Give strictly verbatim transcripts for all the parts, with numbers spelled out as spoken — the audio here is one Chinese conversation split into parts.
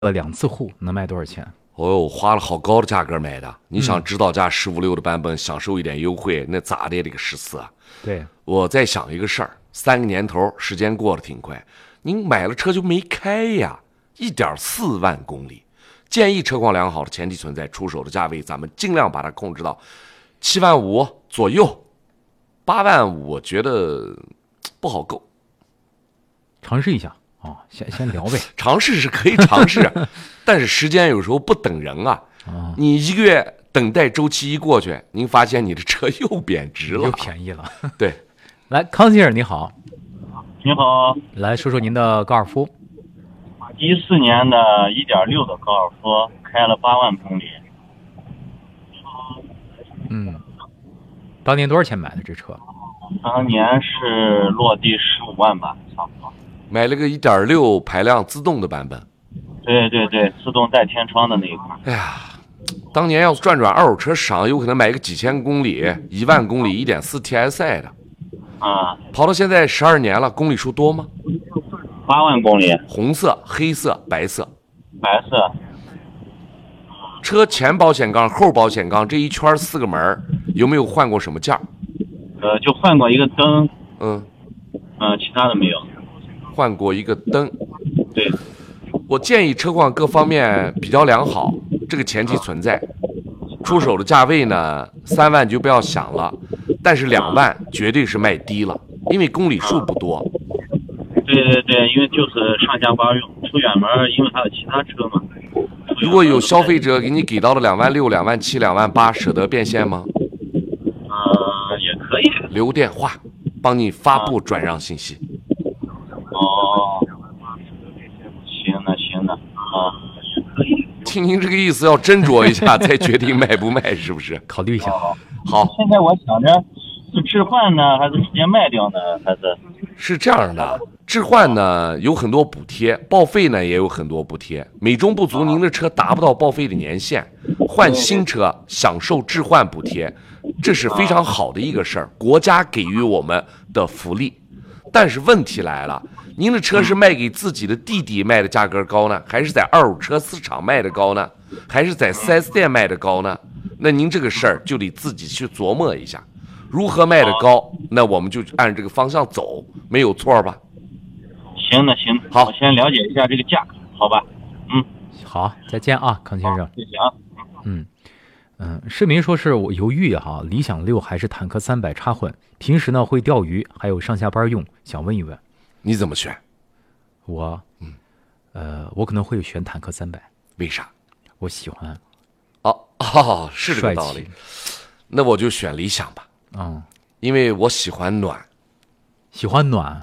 了两次户，能卖多少钱？ 哦呦，花了好高的价格买的。你想指导价十五六的版本，享受一点优惠，那咋的也得个十四啊？ 对， 我在想一个事儿，三个年头，时间过得挺快，您买了车就没开呀，一点四万公里。建议车况良好的前提存在，出手的价位咱们尽量把它控制到七万五左右，八万五我觉得不好够。 尝试一下哦，先先聊呗。 尝试是可以尝试，但是时间有时候不等人啊。 啊， 你一个月等待周期一过去，您发现你的车又贬值了， 又便宜了。 对， 来，康先生你好， 你好， 来说说您的高尔夫。 一四年的一点六的高尔夫，开了八万公里。 嗯，当年多少钱买的这车？ 当年是落地十五万吧，差不多。 买了个一点六排量自动的版本。 对对对，自动带天窗的那一款。 哎呀，当年要是转转二手车市场，有可能买个几千公里、一万公里 一点四 T S I 的。 啊， 跑到现在十二年了，公里数多吗？ 八万公里， 红色、黑色、白色。 白色。 车前保险杠、后保险杠这一圈四个门，有没有换过什么件？ 呃，就换过一个灯， 嗯， 嗯、呃，其他的没有。 换过一个灯。 对， 我建议车况各方面比较良好，这个前提存在。出手的价位呢，三万就不要想了，但是两万绝对是卖低了，因为公里数不多。 对对对，因为就是上下班用，出远门因为还有其他车嘛。 如果有消费者给你给到了两万六、两万七、两万八，舍得变现吗？ 呃，也可以。 留电话，帮你发布转让信息。 哦，行的行的啊，可以。 听您这个意思，要斟酌一下再决定卖不卖，是不是？ 考虑一下。 好， 现在我想着是置换呢，还是直接卖掉呢？还是？ 是这样的，置换呢有很多补贴，报废呢也有很多补贴，美中不足，您的车达不到报废的年限，换新车享受置换补贴，这是非常好的一个事儿，国家给予我们的福利。但是问题来了，您的车是卖给自己的弟弟卖的价格高呢，还是在二手车市场卖的高呢，还是在 四 S 店卖的高呢？那您这个事儿就得自己去琢磨一下，如何卖的高，那我们就按这个方向走，没有错吧？ 行的行的， 好， 我先了解一下这个价格，好吧？嗯， 好，再见啊，康先生。 谢谢啊。 嗯嗯，市民说是我犹豫哈，理想六还是坦克三百插混，平时呢会钓鱼，还有上下班用，想问一问。 你怎么选？ 我，嗯，呃，我可能会选坦克三百。 为啥？ 我喜欢。 哦哦，是这个道理。那我就选理想吧。 嗯， 因为我喜欢暖。 喜欢暖。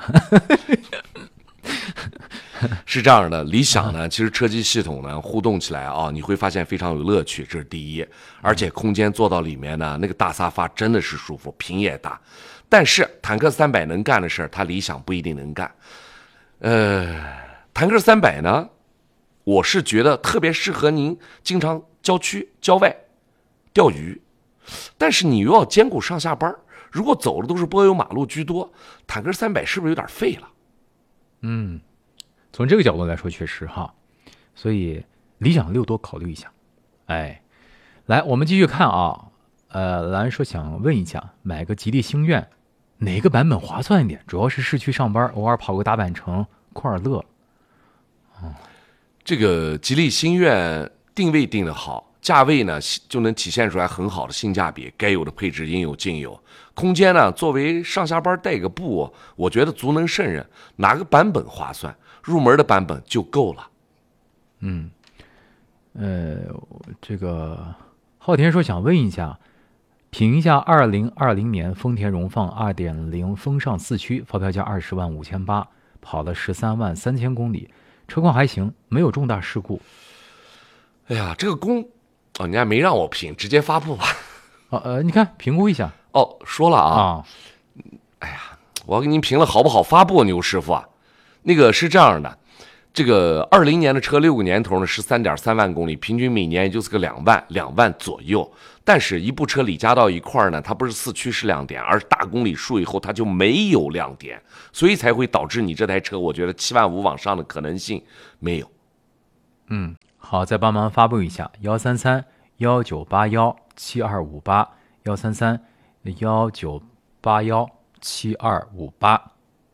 是这样的，理想呢，其实车机系统呢互动起来啊，你会发现非常有乐趣，这是第一。而且空间坐到里面呢，那个大沙发真的是舒服，屏也大。但是坦克三百能干的事儿，它理想不一定能干。呃，坦克三百呢，我是觉得特别适合您经常郊区郊外钓鱼，但是你又要兼顾上下班，如果走的都是柏油马路居多，坦克三百是不是有点废了？ 嗯，从这个角度来说，确实哈，所以理想六多考虑一下。哎，来，我们继续看啊。呃，兰说想问一下，买个吉利星愿，哪个版本划算一点？主要是市区上班，偶尔跑个大阪城，库尔勒。 哦，这个吉利星愿定位定得好，价位呢就能体现出来很好的性价比，该有的配置应有尽有。空间呢，作为上下班带个步，我觉得足能胜任。哪个版本划算？入门的版本就够了。 嗯，呃，这个昊天说想问一下，评一下二零二零年丰田荣放二点零风尚四驱，发票价二十万五千八，跑了十三万三千公里，车况还行，没有重大事故。 哎呀，这个公哦，你还没让我评，直接发布吧。 哦，呃，你看评估一下。 哦，说了啊， 啊哎呀，我要给您评了好不好发布，牛师傅啊。那个是这样的，这个二零年的车六个年头呢，十三点三万公里，平均每年也就是个两万两万左右。但是，一部车里加到一块儿呢，它不是四驱是亮点，而是大公里数以后它就没有亮点，所以才会导致你这台车，我觉得七万五往上的可能性没有。 嗯，好，再帮忙发布一下幺三三幺九八幺七二五八幺三三幺九八幺七二五八。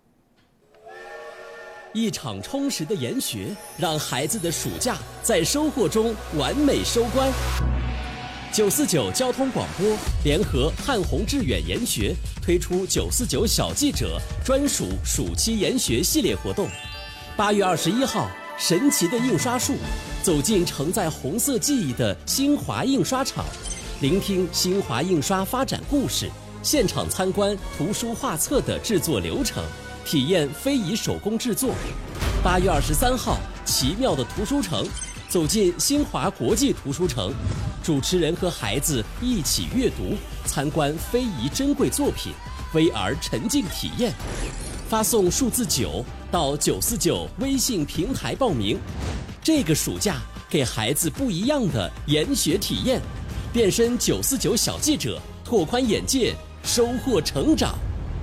一场充实的研学，让孩子的暑假在收获中完美收官。九四九交通广播联合汉宏致远研学推出九四九小记者专属暑期研学系列活动。八月二十一号，神奇的印刷术，走进承载红色记忆的新华印刷厂，聆听新华印刷发展故事，现场参观图书画册的制作流程，体验非遗手工制作。八月二十三号，奇妙的图书城，走进新华国际图书城，主持人和孩子一起阅读，参观非遗珍贵作品 ，V R 沉浸体验。发送数字九到九四九微信平台报名。这个暑假给孩子不一样的研学体验，变身九四九小记者，拓宽眼界，收获成长。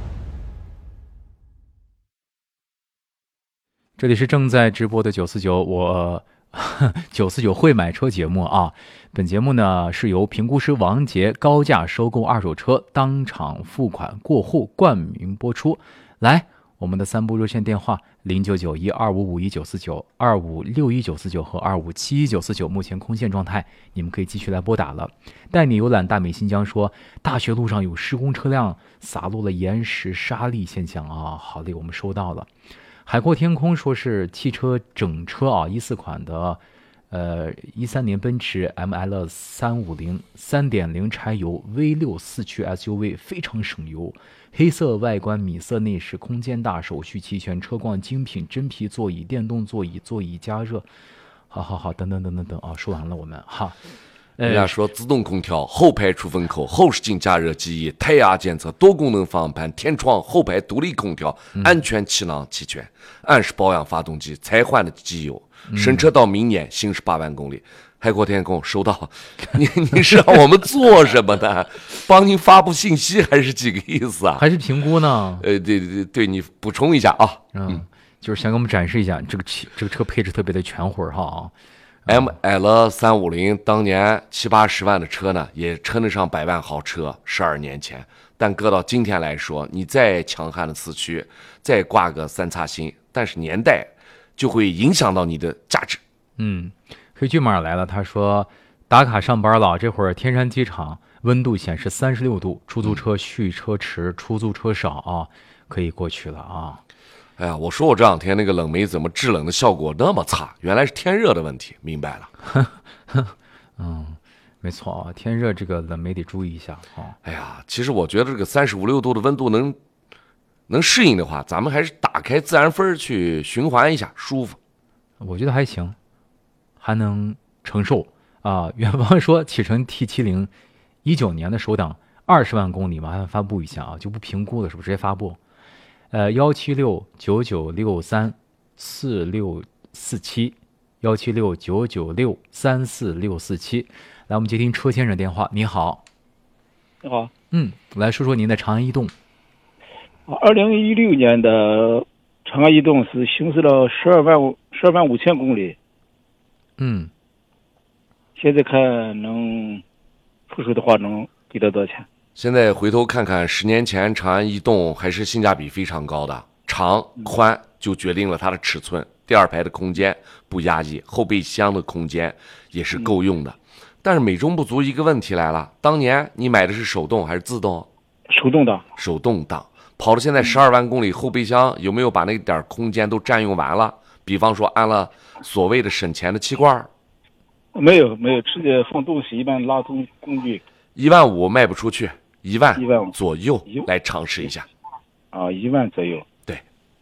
这里是正在直播的九四九，我九四九会买车节目啊。本节目呢是由评估师王杰高价收购二手车，当场付款过户冠名播出。来，我们的三部热线电话零九九一二五五一九四九、二五六一九四九和二五七一九四九，目前空线状态，你们可以继续来拨打了。带你游览大美新疆说，大学路上有施工车辆洒落了岩石沙砾现象啊，好嘞，我们收到了。海阔天空说是汽车整车啊，一四款的，呃，一三年奔驰 M L 三五零 三点零柴油 V 六四驱 S U V 非常省油，黑色外观米色内饰，空间大，手续齐全，车况精品，真皮座椅，电动座椅，座椅加热，好好好，等等等等等啊，说完了我们哈。 人家说自动空调、后排出风口、后视镜加热机翼、胎压监测、多功能方向盘、天窗、后排独立空调、安全气囊齐全，按时保养发动机，才换的机油，审车到明年行驶八万公里。海阔天空收到，你你是让我们做什么呢？帮您发布信息还是几个意思啊？ 还是评估呢？ 呃，对对对，你补充一下啊。 嗯，就是想给我们展示一下这个这个车配置特别的全乎哈。 M L 三五零当年七八十万的车呢，也称得上百万豪车。十二年前，但搁到今天来说，你再强悍的四驱，再挂个三叉星，但是年代就会影响到你的价值。 嗯，黑骏马来了，他说打卡上班了，这会儿天山机场温度显示三十六度，出租车续车迟，出租车少啊，可以过去了啊。 哎呀，我说我这两天那个冷媒怎么制冷的效果那么差？原来是天热的问题，明白了。 嗯，没错啊，天热这个冷媒得注意一下啊。 哎呀，其实我觉得这个三十五六度的温度能能适应的话，咱们还是打开自然风去循环一下，舒服。 我觉得还行，还能承受啊。远方说启辰 T 七零，一九年的首档二十万公里，麻烦发布一下啊，就不评估了，是不是直接发布？呃，幺七六九九六三四六四七，幺七六九九六三四六四七。来，我们接听车先生电话。你好， 你好， 嗯，来说说您的长安逸动。 二零一六年的长安逸动是行驶了十二万十二万五千公里。 嗯， 现在看能出手的话，能给到多少钱？ 现在回头看看，十年前长安逸动还是性价比非常高的，长宽就决定了它的尺寸，第二排的空间不压抑，后备箱的空间也是够用的。但是美中不足一个问题来了，当年你买的是手动还是自动？ 手动挡。 手动挡跑了现在十二万公里，后备箱有没有把那点空间都占用完了？比方说安了所谓的省钱的气罐？ 没有没有，直接放东西，一般拉东工具。 一万五卖不出去，一万一万左右来尝试一下。 啊，一万左右。 对。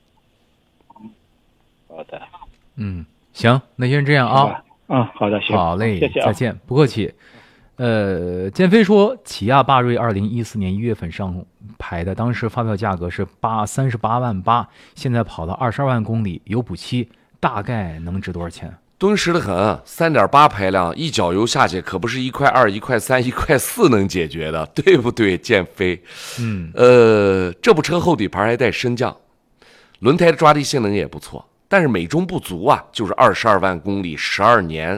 好的。 嗯，行，那先这样啊。 啊，好的，行。 好嘞， 谢谢啊， 再见，不客气。呃，建飞说，起亚霸瑞二零一四年一月份上牌的，当时发票价格是八三十八万八，现在跑了二十二万公里，有补漆，大概能值多少钱？ 敦实的很，三点八排量，一脚油下去可不是一块二、一块三、一块四能解决的，对不对？建飞， 嗯， 呃，这部车后底盘还带升降，轮胎的抓地性能也不错， 但是美中不足啊，就是二十二万公里，十二年